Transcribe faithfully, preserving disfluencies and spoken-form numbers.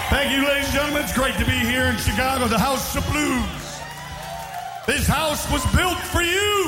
Thank you, ladies and gentlemen. It's great to be here in Chicago, the House of Blues. This house was built for you.